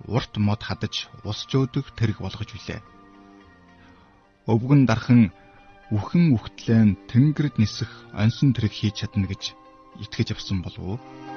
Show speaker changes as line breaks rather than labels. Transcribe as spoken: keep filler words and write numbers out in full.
урт мод хадаж усж өөдөх тэрэг болгож билээ. Өвгөн дархан үхэн үхтлэн тэнгэрд нисэх онсон тэрэг хийж чадна гэж итгэж авсан болов уу?